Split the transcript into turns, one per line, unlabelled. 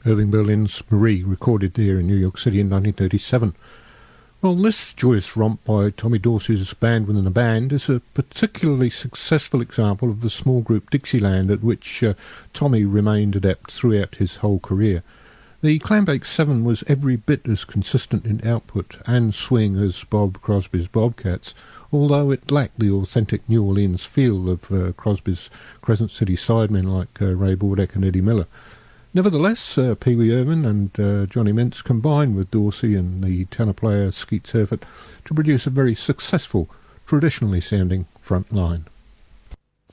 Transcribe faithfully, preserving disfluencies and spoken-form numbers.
Irving Berlin's Marie, recorded there in New York City in nineteen thirty-seven. Well, this joyous romp by Tommy Dorsey's Band Within a Band is a particularly successful example of the small group Dixieland at which uh, Tommy remained adept throughout his whole career. The Clambake Seven was every bit as consistent in output and swing as Bob Crosby's Bobcats, although it lacked the authentic New Orleans feel of uh, Crosby's Crescent City sidemen like uh, Ray Bordeck and Eddie Miller. Nevertheless, uh, Pee Wee Irvin and uh, Johnny Mintz combined with Dorsey and the tenor player Skeet Surfett to produce a very successful, traditionally sounding front line.